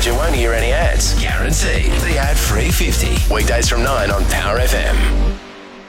you won't hear any ads. Guaranteed. The ad-free 50. Weekdays from 9 on Power FM.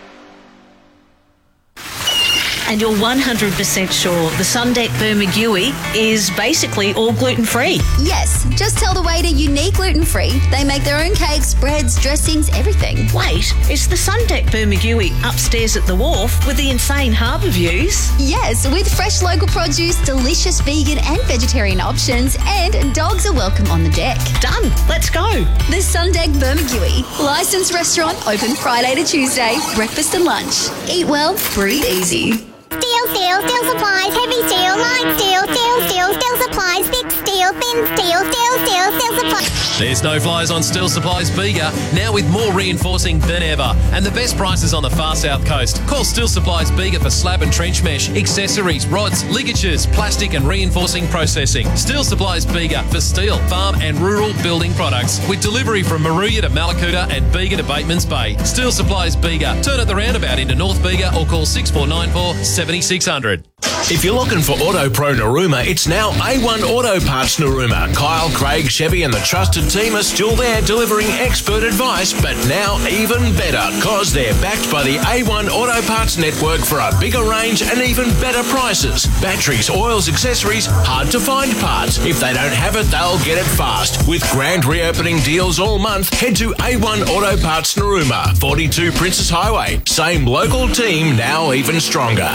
And you're 100% sure the Sundeck Bermagui is basically all gluten-free? Yes, just tell the waiter you need gluten-free. They make their own cakes, breads, dressings, everything. Wait, is the Sundeck Bermagui upstairs at the wharf with the insane harbour views? Yes, with fresh local produce, delicious vegan and vegetarian options, and dogs are welcome on the deck. Done. Let's go. The Sundeck Bermagui. Licensed restaurant, open Friday to Tuesday, breakfast and lunch. Eat well, breathe easy. Steel supplies, heavy steel, light steel supplies, thick steel, thin steel supplies. There's no flies on Steel Supplies Bega, now with more reinforcing than ever. And the best prices on the far south coast. Call Steel Supplies Bega for slab and trench mesh, accessories, rods, ligatures, plastic and reinforcing processing. Steel Supplies Bega for steel, farm and rural building products. With delivery from Maruya to Malakuta and Bega to Batemans Bay. Steel Supplies Bega. Turn at the roundabout into North Bega or call 6494 7600. If you're looking for Auto Pro Narooma, it's now A1 Auto Parts Narooma. Kyle, Craig, Chevy and the trusted team are still there delivering expert advice, but now even better because they're backed by the A1 Auto Parts network for a bigger range and even better prices. Batteries, oils, accessories, hard to find parts. If they don't have it, they'll get it fast. With grand reopening deals all month, head to A1 Auto Parts Narooma, 42 Princess Highway. Same local team, now even stronger.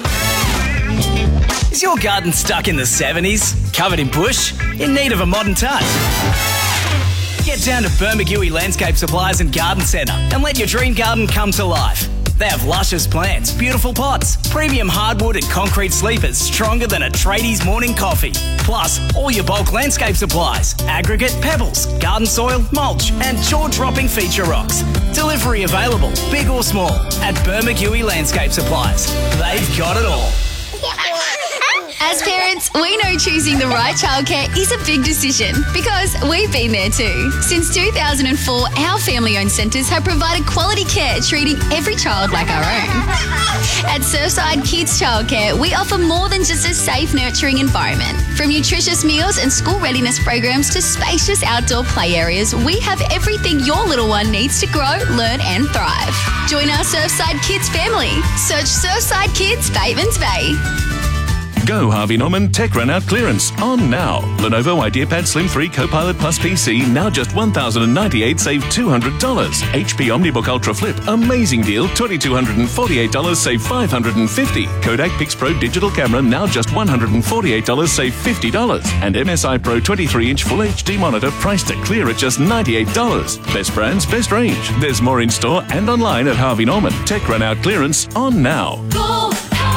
Is your garden stuck in the 70s? Covered in bush? In need of a modern touch? Get down to Bermagui Landscape Supplies and Garden Centre and let your dream garden come to life. They have luscious plants, beautiful pots, premium hardwood and concrete sleepers stronger than a tradie's morning coffee. Plus, all your bulk landscape supplies, aggregate, pebbles, garden soil, mulch and jaw-dropping feature rocks. Delivery available, big or small, at Bermagui Landscape Supplies. They've got it all. As parents, we know choosing the right childcare is a big decision because we've been there too. Since 2004, our family-owned centres have provided quality care, treating every child like our own. At Surfside Kids Childcare, we offer more than just a safe, nurturing environment. From nutritious meals and school readiness programs to spacious outdoor play areas, we have everything your little one needs to grow, learn and thrive. Join our Surfside Kids family. Search Surfside Kids, Batemans Bay. Go Harvey Norman Tech Run Out clearance on now. Lenovo IdeaPad Slim 3 Copilot Plus PC now just $1,098, save $200. HP OmniBook Ultra Flip, amazing deal, $2,248, save $550. Kodak PixPro Digital Camera now just $148, save $50. And MSI Pro 23-inch Full HD monitor priced to clear at just $98. Best brands, best range. There's more in store and online at Harvey Norman. Tech Run Out clearance on now. Go!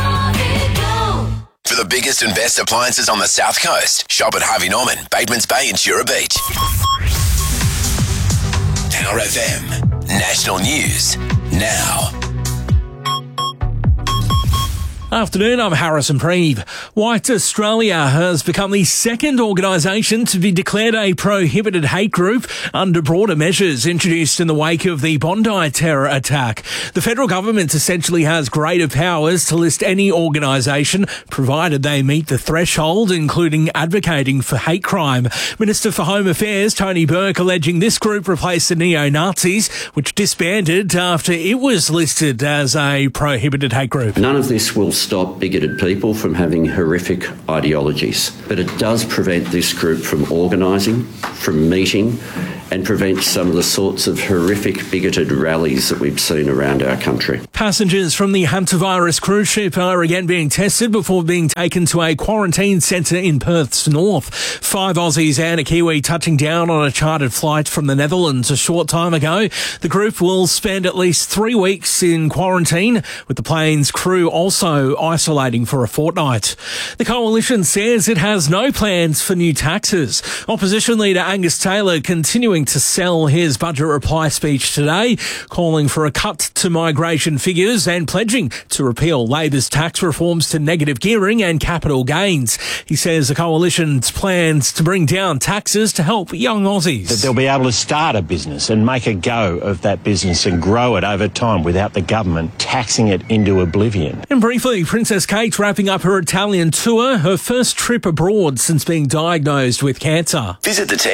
For the biggest and best appliances on the South Coast, shop at Harvey Norman, Batemans Bay and Tura Beach. Power FM. National News now. Afternoon, I'm Harrison Preeve. White Australia has become the second organisation to be declared a prohibited hate group under broader measures introduced in the wake of the Bondi terror attack. The federal government essentially has greater powers to list any organisation, provided they meet the threshold, including advocating for hate crime. Minister for Home Affairs Tony Burke alleging this group replaced the neo-Nazis, which disbanded after it was listed as a prohibited hate group. None of this will stop bigoted people from having horrific ideologies, but it does prevent this group from organising, from meeting, and prevent some of the sorts of horrific bigoted rallies that we've seen around our country. Passengers from the hantavirus cruise ship are again being tested before being taken to a quarantine centre in Perth's north. 5 Aussies and a Kiwi touching down on a chartered flight from the Netherlands a short time ago. The group will spend at least 3 weeks in quarantine, with the plane's crew also isolating for a fortnight. The coalition says it has no plans for new taxes. Opposition leader Angus Taylor continuing to sell his budget reply speech today, calling for a cut to migration figures and pledging to repeal Labor's tax reforms to negative gearing and capital gains. He says the coalition's plans to bring down taxes to help young Aussies. That they'll be able to start a business and make a go of that business and grow it over time without the government taxing it into oblivion. And briefly, Princess Kate wrapping up her Italian tour, her first trip abroad since being diagnosed with cancer. Visit the team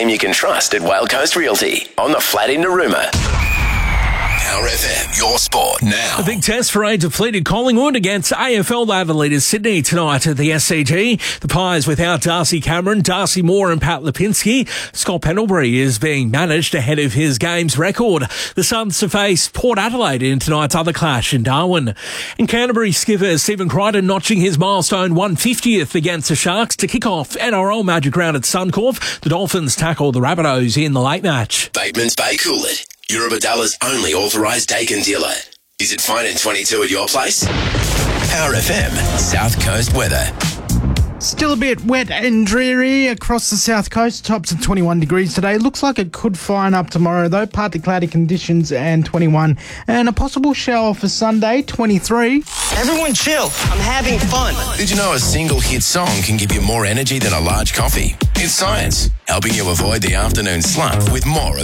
team you can trust at Whale Coast Realty on the flat in Narooma. Power FM, your sport now. A big test for a depleted Collingwood against AFL ladder leaders Sydney tonight at the SCG. The Pies without Darcy Cameron, Darcy Moore and Pat Lipinski. Scott Pendlebury is being managed ahead of his game's record. The Suns to face Port Adelaide in tonight's other clash in Darwin. And Canterbury skipper Stephen Crichton notching his milestone 150th against the Sharks to kick off NRL Magic Round at Suncorp. The Dolphins tackle the Rabbitohs in the late match. Bateman's Bay Coolid, Eurobadalla's only authorised Dakin dealer. Is it fine in 22 at your place? Power FM, South Coast weather. Still a bit wet and dreary across the south coast. Tops at 21 degrees today. Looks like it could fine up tomorrow though. Partly cloudy conditions and 21. And a possible shower for Sunday, 23. Everyone chill. I'm having fun. Did you know a single hit song can give you more energy than a large coffee? It's science, helping you avoid the afternoon slump with more of